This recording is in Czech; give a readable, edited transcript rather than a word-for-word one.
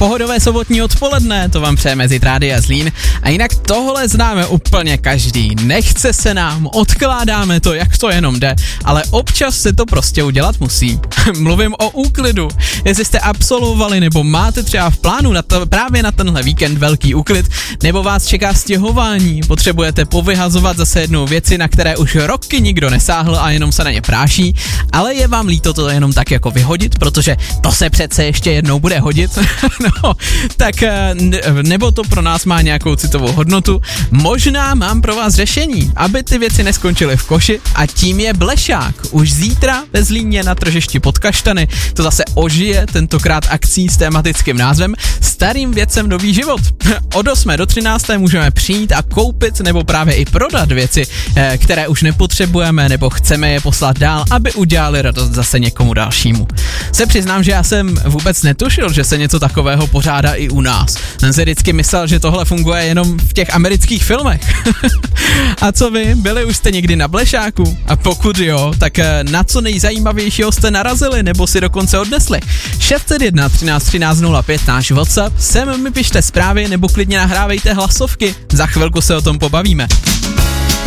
pohodové sobotní odpoledne, to vám přejeme z Rádia Zlín. A jinak tohle známe úplně každý. Nechce se nám, odkládáme to, jak to jenom jde, ale občas se to prostě udělat musí. Mluvím o úklidu. Jestli jste absolvovali nebo máte třeba v plánu právě na tenhle víkend velký úklid, nebo vás čeká stěhování, potřebujete povyhazovat zase jednou věci, na které už roky nikdo nesáhl a jenom se na ně práší, ale je vám líto to jenom tak jako vyhodit, protože to se přece ještě jednou bude hodit, no, tak nebo to pro nás má nějakou citovou hodnotu. Možná mám pro vás řešení, aby ty věci neskončily v koši, a tím je blešák. Už zítra ve Zlíně na tržišti pod Kaštany to zase ožije, tentokrát akcí s tematickým názvem Starým věcem nový život. Od 8. do 13. můžeme přijít a koupit nebo právě i prodat věci, které už nepotřebujeme nebo chceme je poslat dál, aby udělali radost zase někomu dalšímu. Se přiznám, že já jsem vůbec netušil, že se něco takového pořádá i u nás. Jsem si vždycky myslel, že tohle funguje jenom v těch amerických filmech. A co vy? Byli už jste někdy na blešáku? A pokud jo, tak na co nejzajímavějšího jste narazili nebo si dokonce odnesli? 601 13 13 05 náš WhatsApp, sem mi pište zprávy nebo klidně nahrávejte hlasovky. Za chvilku se o tom pobavíme.